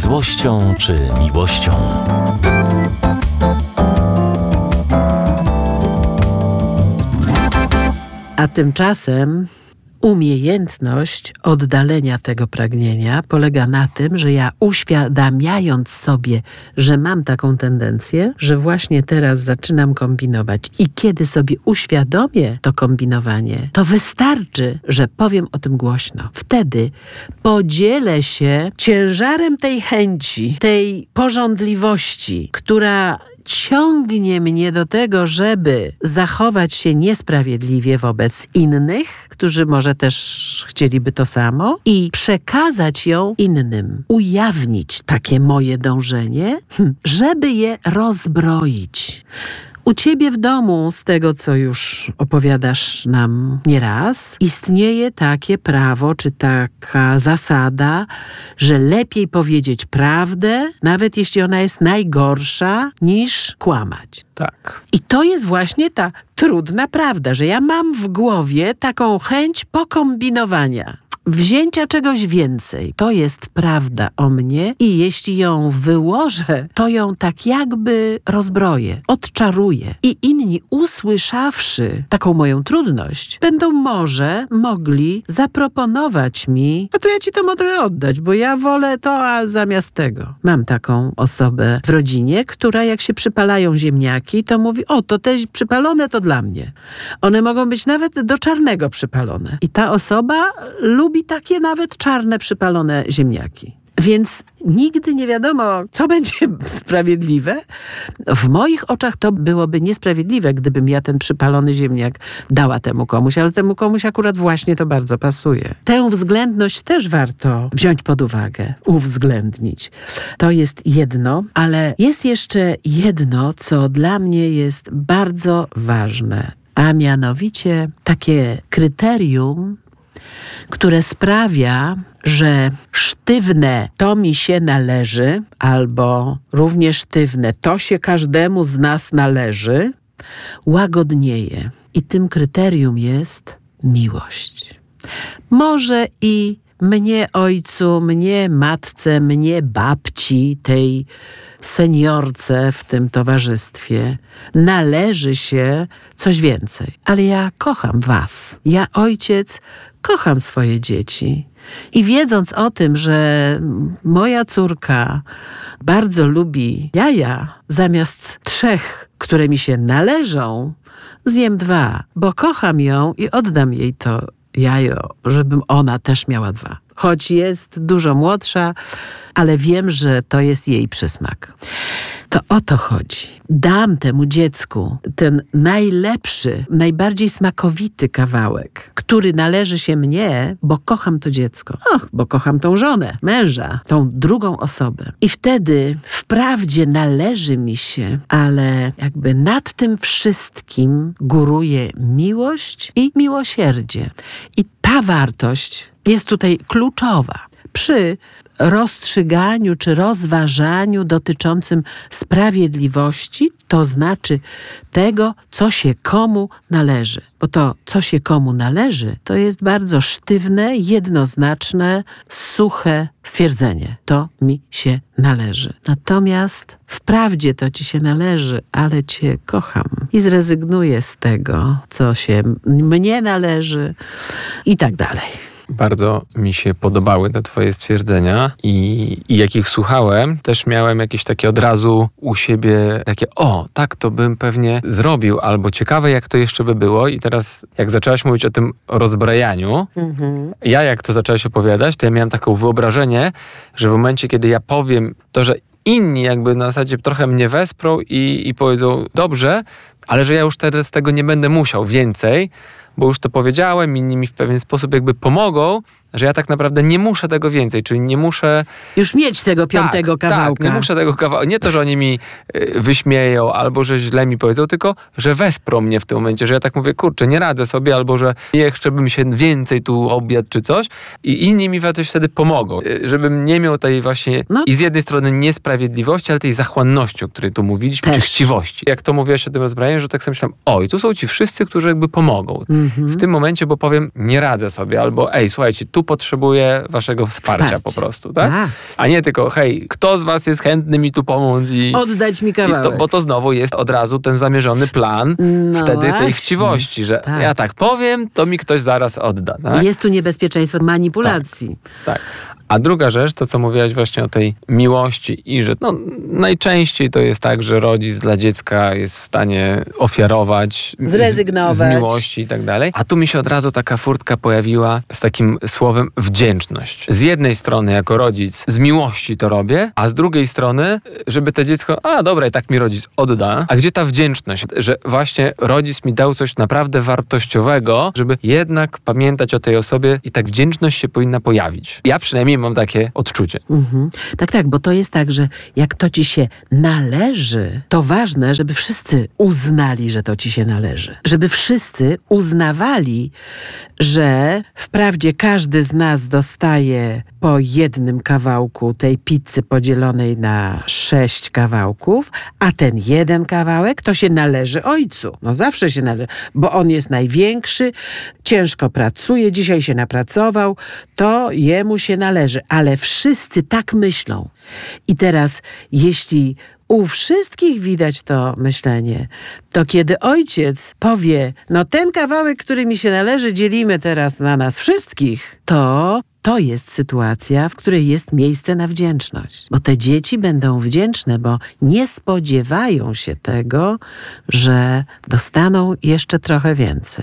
złością czy miłością. A tymczasem umiejętność oddalenia tego pragnienia polega na tym, że ja uświadamiając sobie, że mam taką tendencję, że właśnie teraz zaczynam kombinować i kiedy sobie uświadomię to kombinowanie, to wystarczy, że powiem o tym głośno. Wtedy podzielę się ciężarem tej chęci, tej pożądliwości, która ciągnie mnie do tego, żeby zachować się niesprawiedliwie wobec innych, którzy może też chcieliby to samo, i przekazać ją innym. Ujawnić takie moje dążenie, żeby je rozbroić. U ciebie w domu, z tego co już opowiadasz nam nieraz, istnieje takie prawo, czy taka zasada, że lepiej powiedzieć prawdę, nawet jeśli ona jest najgorsza, niż kłamać. Tak. I to jest właśnie ta trudna prawda, że ja mam w głowie taką chęć pokombinowania. Wzięcia czegoś więcej. To jest prawda o mnie i jeśli ją wyłożę, to ją tak jakby rozbroję, odczaruję. I inni, usłyszawszy taką moją trudność, będą może mogli zaproponować mi, a to ja ci to mogę oddać, bo ja wolę to, a zamiast tego. Mam taką osobę w rodzinie, która jak się przypalają ziemniaki, to mówi, o, to te przypalone to dla mnie. One mogą być nawet do czarnego przypalone. I ta osoba lubi takie nawet czarne, przypalone ziemniaki. Więc nigdy nie wiadomo, co będzie sprawiedliwe. W moich oczach to byłoby niesprawiedliwe, gdybym ja ten przypalony ziemniak dała temu komuś, ale temu komuś akurat właśnie to bardzo pasuje. Tę względność też warto wziąć pod uwagę, uwzględnić. To jest jedno, ale jest jeszcze jedno, co dla mnie jest bardzo ważne, a mianowicie takie kryterium, które sprawia, że sztywne to mi się należy, albo równie sztywne to się każdemu z nas należy, łagodnieje. I tym kryterium jest miłość. Może i mnie ojcu, mnie matce, mnie babci, tej seniorce w tym towarzystwie należy się coś więcej. Ale ja kocham was. Ja, ojciec, kocham swoje dzieci. I wiedząc o tym, że moja córka bardzo lubi jaja, zamiast 3, które mi się należą, zjem 2, bo kocham ją i oddam jej to jajo, żebym ona też miała 2. Choć jest dużo młodsza, ale wiem, że to jest jej przysmak. To o to chodzi. Dam temu dziecku ten najlepszy, najbardziej smakowity kawałek, który należy się mnie, bo kocham to dziecko. Bo kocham tą żonę, męża, tą drugą osobę. I wtedy wprawdzie należy mi się, ale jakby nad tym wszystkim góruje miłość i miłosierdzie. I ta wartość jest tutaj kluczowa. Przy rozstrzyganiu czy rozważaniu dotyczącym sprawiedliwości, to znaczy tego, co się komu należy. Bo to, co się komu należy, to jest bardzo sztywne, jednoznaczne, suche stwierdzenie. To mi się należy. Natomiast wprawdzie to ci się należy, ale cię kocham i zrezygnuję z tego, co się mnie należy i tak dalej. Bardzo mi się podobały te twoje stwierdzenia i jak ich słuchałem, też miałem jakieś takie od razu u siebie takie, tak to bym pewnie zrobił, albo ciekawe jak to jeszcze by było. I teraz jak zaczęłaś mówić o tym rozbrajaniu, ja jak to zaczęłaś opowiadać, to ja miałem takie wyobrażenie, że w momencie, kiedy ja powiem to, że inni jakby na zasadzie trochę mnie wesprą i powiedzą, dobrze, ale że ja już teraz tego nie będę musiał więcej, bo już to powiedziałem, inni mi w pewien sposób jakby pomogą, że ja tak naprawdę nie muszę tego więcej, czyli nie muszę... Już mieć tego 5. kawałka. Tak, nie muszę tego kawałka. Nie to, że oni mi wyśmieją, albo że źle mi powiedzą, tylko, że wesprą mnie w tym momencie, że ja tak mówię, kurczę, nie radzę sobie, albo że jeszcze bym się więcej tu obiad czy coś i inni mi coś wtedy pomogą, żebym nie miał tej właśnie i z jednej strony niesprawiedliwości, ale tej zachłanności, o której tu mówiliśmy, czy chciwości. Jak to mówiłaś o tym rozbrajaniu, że tak sobie myślałem, i tu są ci wszyscy, którzy jakby pomogą. W tym momencie, bo powiem, nie radzę sobie, albo słuchajcie, tu tu potrzebuję waszego wsparcia po prostu, tak? Tak. A nie tylko, hej, kto z was jest chętny mi tu pomóc i... Oddać mi kawałek. Bo to znowu jest od razu ten zamierzony plan wtedy tej właśnie. chciwości, że Tak. ja tak powiem, to mi ktoś zaraz odda. Tak? Jest tu niebezpieczeństwo manipulacji. Tak. A druga rzecz, to co mówiłaś właśnie o tej miłości i że najczęściej to jest tak, że rodzic dla dziecka jest w stanie ofiarować, Zrezygnować. z miłości i tak dalej. A tu mi się od razu taka furtka pojawiła z takim słowem wdzięczność. Z jednej strony jako rodzic z miłości to robię, a z drugiej strony, żeby to dziecko, dobra, i tak mi rodzic odda. A gdzie ta wdzięczność? Że właśnie rodzic mi dał coś naprawdę wartościowego, żeby jednak pamiętać o tej osobie i tak wdzięczność się powinna pojawić. Ja przynajmniej mam takie odczucie. Mhm. Tak, bo to jest tak, że jak to ci się należy, to ważne, żeby wszyscy uznali, że to ci się należy. Żeby wszyscy uznawali, że wprawdzie każdy z nas dostaje po jednym kawałku tej pizzy podzielonej na 6 kawałków, a ten jeden kawałek to się należy ojcu. Zawsze się należy, bo on jest największy, ciężko pracuje, dzisiaj się napracował, to jemu się należy. Ale wszyscy tak myślą. I teraz, jeśli u wszystkich widać to myślenie, to kiedy ojciec powie, ten kawałek, który mi się należy, dzielimy teraz na nas wszystkich, to jest sytuacja, w której jest miejsce na wdzięczność. Bo te dzieci będą wdzięczne, bo nie spodziewają się tego, że dostaną jeszcze trochę więcej.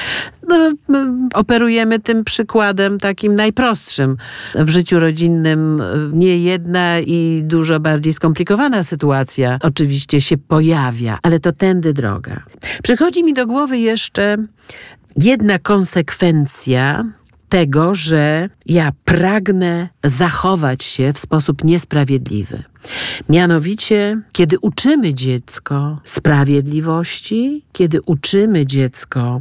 Operujemy tym przykładem takim najprostszym. W życiu rodzinnym nie jedna i dużo bardziej skomplikowana sytuacja oczywiście się pojawia, ale to tędy droga. Przychodzi mi do głowy jeszcze jedna konsekwencja tego, że ja pragnę zachować się w sposób niesprawiedliwy. Mianowicie, kiedy uczymy dziecko sprawiedliwości, kiedy uczymy dziecko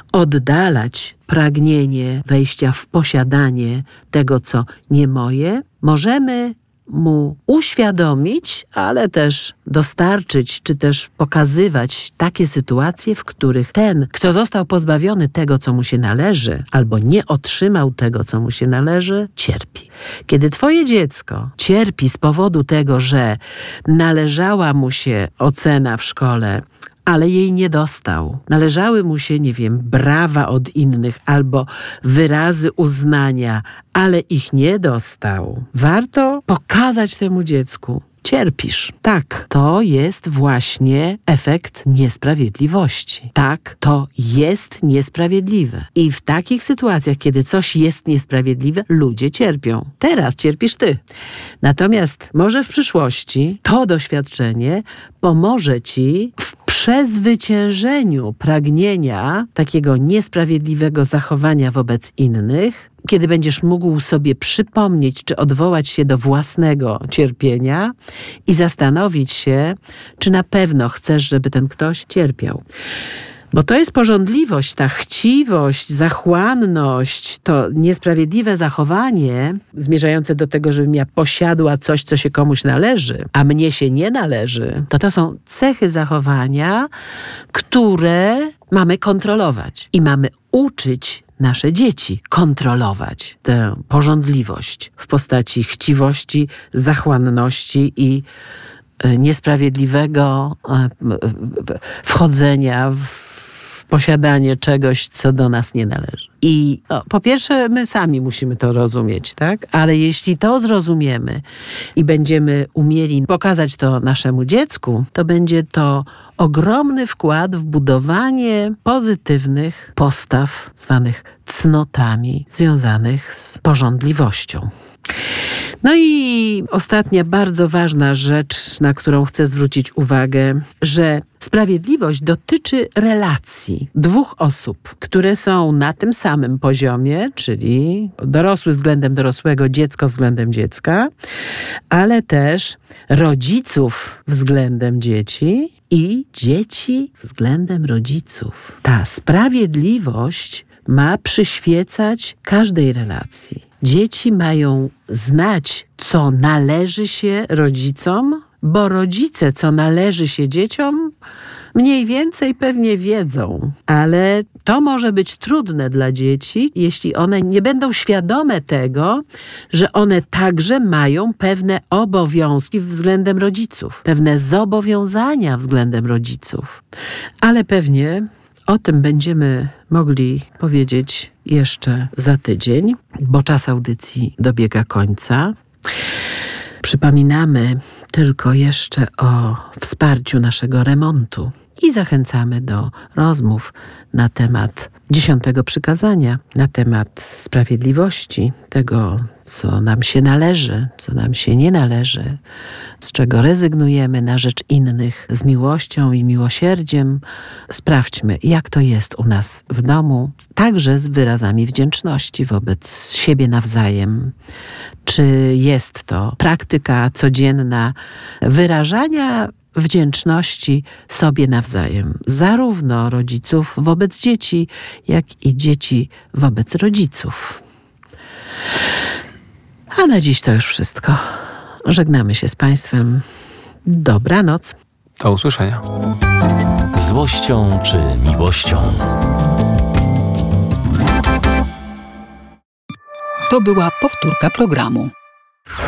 oddalać pragnienie wejścia w posiadanie tego, co nie moje, możemy mu uświadomić, ale też dostarczyć, czy też pokazywać takie sytuacje, w których ten, kto został pozbawiony tego, co mu się należy, albo nie otrzymał tego, co mu się należy, cierpi. Kiedy twoje dziecko cierpi z powodu tego, że należała mu się ocena w szkole, ale jej nie dostał. Należały mu się, brawa od innych albo wyrazy uznania, ale ich nie dostał. Warto pokazać temu dziecku, cierpisz. Tak, to jest właśnie efekt niesprawiedliwości. Tak, to jest niesprawiedliwe. I w takich sytuacjach, kiedy coś jest niesprawiedliwe, ludzie cierpią. Teraz cierpisz ty. Natomiast może w przyszłości to doświadczenie pomoże ci w przezwyciężeniu pragnienia takiego niesprawiedliwego zachowania wobec innych, kiedy będziesz mógł sobie przypomnieć, czy odwołać się do własnego cierpienia i zastanowić się, czy na pewno chcesz, żeby ten ktoś cierpiał. Bo to jest pożądliwość, ta chciwość, zachłanność, to niesprawiedliwe zachowanie zmierzające do tego, żebym ja posiadła coś, co się komuś należy, a mnie się nie należy. To są cechy zachowania, które mamy kontrolować i mamy uczyć nasze dzieci kontrolować tę pożądliwość w postaci chciwości, zachłanności i niesprawiedliwego wchodzenia w posiadanie czegoś, co do nas nie należy. I po pierwsze, my sami musimy to rozumieć, tak? Ale jeśli to zrozumiemy i będziemy umieli pokazać to naszemu dziecku, to będzie to ogromny wkład w budowanie pozytywnych postaw, zwanych cnotami, związanych z pożądliwością. No i ostatnia bardzo ważna rzecz, na którą chcę zwrócić uwagę, że sprawiedliwość dotyczy relacji dwóch osób, które są na tym samym poziomie, czyli dorosły względem dorosłego, dziecko względem dziecka, ale też rodziców względem dzieci i dzieci względem rodziców. Ta sprawiedliwość ma przyświecać każdej relacji. Dzieci mają znać, co należy się rodzicom, bo rodzice, co należy się dzieciom, mniej więcej pewnie wiedzą, ale to może być trudne dla dzieci, jeśli one nie będą świadome tego, że one także mają pewne obowiązki względem rodziców, pewne zobowiązania względem rodziców. Ale pewnie o tym będziemy mogli powiedzieć jeszcze za tydzień, bo czas audycji dobiega końca. Przypominamy tylko jeszcze o wsparciu naszego remontu i zachęcamy do rozmów na temat 10. przykazania, na temat sprawiedliwości, tego, co nam się należy, co nam się nie należy, z czego rezygnujemy na rzecz innych, z miłością i miłosierdziem. Sprawdźmy, jak to jest u nas w domu, także z wyrazami wdzięczności wobec siebie nawzajem. Czy jest to praktyka codzienna wyrażania wdzięczności sobie nawzajem, zarówno rodziców wobec dzieci, jak i dzieci wobec rodziców. A na dziś to już wszystko. Żegnamy się z Państwem. Dobranoc. Do usłyszenia. Złością czy miłością? To była powtórka programu.